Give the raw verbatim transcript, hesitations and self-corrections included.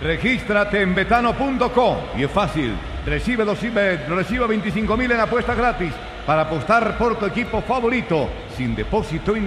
Regístrate en betano punto com y es fácil. Recibe los IBET, recibe veinticinco mil en apuestas gratis para apostar por tu equipo favorito sin depósito inicial.